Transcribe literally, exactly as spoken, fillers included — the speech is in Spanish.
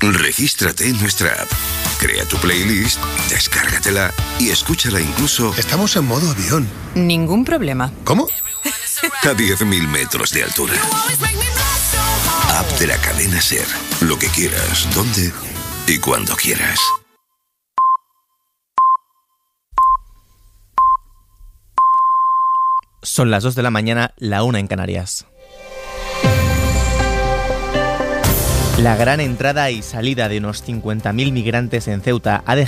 Regístrate en nuestra app, crea tu playlist, descárgatela y escúchala incluso... Estamos en modo avión. Ningún problema. ¿Cómo? A diez mil metros de altura. App de la cadena SER. Lo que quieras, donde y cuando quieras. Son las dos de la mañana, la una en Canarias. La gran entrada y salida de unos cincuenta mil migrantes en Ceuta ha dejado